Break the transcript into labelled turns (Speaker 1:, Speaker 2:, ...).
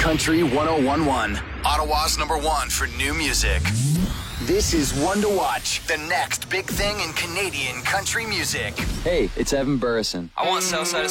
Speaker 1: Country 101.1, Ottawa's #1 for new music. This is One to Watch, the next big thing in Canadian country music.
Speaker 2: Hey, it's Evan Burrison.
Speaker 3: I want Southside